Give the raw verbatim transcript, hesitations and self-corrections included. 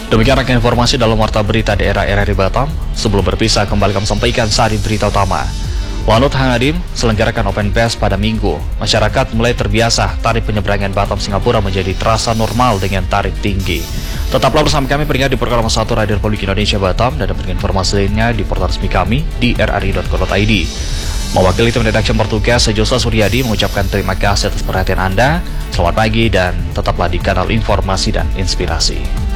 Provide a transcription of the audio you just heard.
Demikian rangkaian informasi dalam Warta Berita Daerah R R I Batam. Sebelum berpisah, kembali kami sampaikan sari berita utama. Lanut Hangadim selenggarakan Open Bus pada Minggu. Masyarakat mulai terbiasa tarif penyeberangan Batam Singapura menjadi terasa normal dengan tarif tinggi. Tetaplah bersama kami peringat di program satu Radio Republik Indonesia Batam dan dapat informasi lainnya di portal resmi kami di r r i dot co dot i d. Mewakili tim redaksi bertugas, saya Joshua Suryadi mengucapkan terima kasih atas perhatian Anda. Selamat pagi dan tetaplah di kanal informasi dan inspirasi.